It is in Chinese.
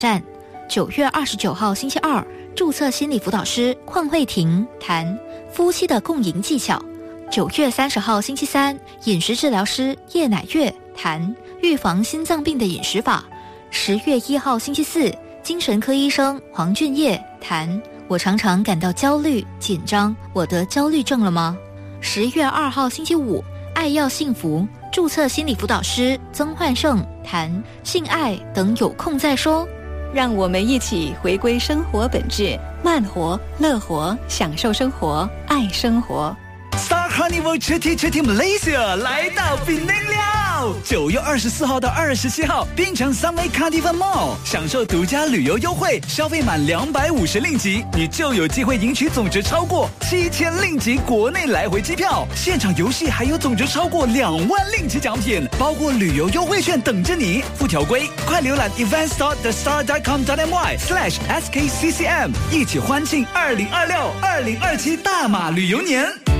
站。9月29号星期二，注册心理辅导师邝慧婷谈夫妻的共赢技巧。9月30号星期三，饮食治疗师叶乃月谈预防心脏病的饮食法。10月1号星期四，精神科医生黄俊业谈我常常感到焦虑紧张，我得焦虑症了吗？10月2号星期五，爱要幸福注册心理辅导师曾焕胜谈性爱等有空再说。 让我们一起回归生活本质，慢活、乐活，享受生活，爱生活。 Star Carnival Cuti Malaysia 来到槟城了！9月24号到27号，槟城 Sunway Carnival Mall 享受独家旅游优惠，消费满250令吉，你就有机会赢取总值超过7000令吉国内来回机票，现场游戏还有总值超过2万令吉奖品，包括旅游优惠券等着你。附条规，快浏览 events.thestar.com.my/skccm， 一起欢庆2026-2027大马旅游年。